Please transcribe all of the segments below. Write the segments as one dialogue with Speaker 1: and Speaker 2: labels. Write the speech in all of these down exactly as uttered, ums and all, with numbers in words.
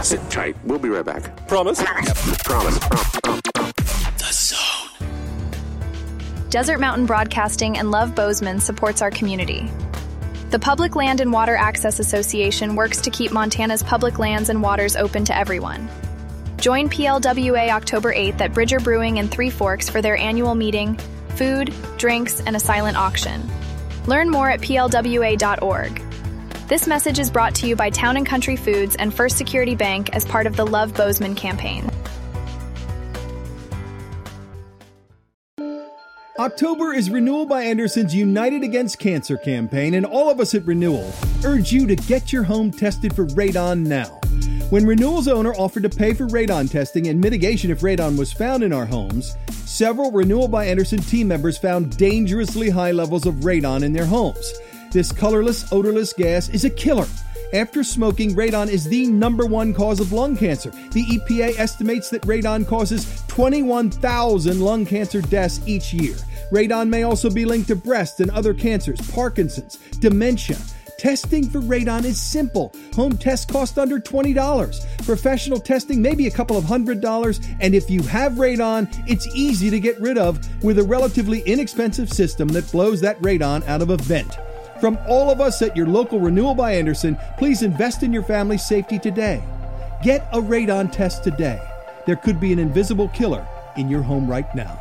Speaker 1: Sit tight. We'll be right back.
Speaker 2: Promise?
Speaker 1: Yep. Promise. Prom- prom-
Speaker 3: The Zone.
Speaker 4: Desert Mountain Broadcasting and Love Bozeman supports our community. The Public Land and Water Access Association works to keep Montana's public lands and waters open to everyone. Join P L W A October eighth at Bridger Brewing in Three Forks for their annual meeting, food, drinks, and a silent auction. Learn more at P L W A dot org. This message is brought to you by Town and Country Foods and First Security Bank as part of the Love Bozeman campaign.
Speaker 5: October is Renewal by Anderson's United Against Cancer campaign, and all of us at Renewal urge you to get your home tested for radon now. When Renewal's owner offered to pay for radon testing and mitigation if radon was found in our homes, several Renewal by Anderson team members found dangerously high levels of radon in their homes. This colorless, odorless gas is a killer. After smoking, radon is the number one cause of lung cancer. The E P A estimates that radon causes twenty-one thousand lung cancer deaths each year. Radon may also be linked to breast and other cancers, Parkinson's, dementia. Testing for radon is simple. Home tests cost under twenty dollars. Professional testing may be a couple of hundred dollars. And if you have radon, it's easy to get rid of with a relatively inexpensive system that blows that radon out of a vent. From all of us at your local Renewal by Anderson, please invest in your family's safety today. Get a radon test today. There could be an invisible killer in your home right now.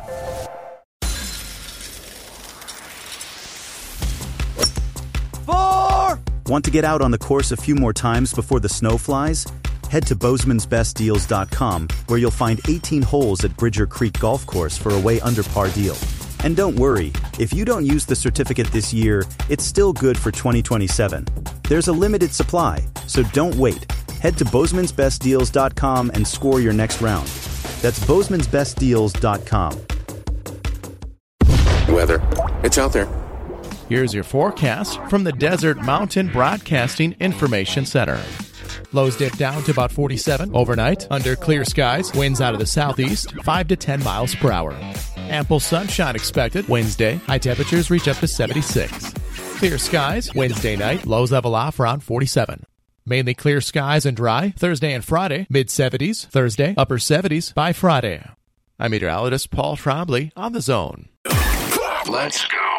Speaker 6: Four! Want to get out on the course a few more times before the snow flies? Head to Bozeman's Best Deals dot com, where you'll find eighteen holes at Bridger Creek Golf Course for a way under par deal. And don't worry, if you don't use the certificate this year, it's still good for twenty twenty-seven. There's a limited supply, so don't wait. Head to Bozeman's Best Deals dot com and score your next round. That's Bozeman's Best Deals dot com.
Speaker 1: Weather. It's out there.
Speaker 7: Here's your forecast from the Desert Mountain Broadcasting Information Center. Lows dip down to about forty-seven overnight. Under clear skies, winds out of the southeast, five to ten miles per hour. Ample sunshine expected Wednesday. High temperatures reach up to seventy-six. Clear skies Wednesday night. Lows level off around forty-seven. Mainly clear skies and dry Thursday and Friday. mid-seventies Thursday, upper seventies by Friday. I'm meteorologist Paul Trombley on The Zone.
Speaker 1: Let's go.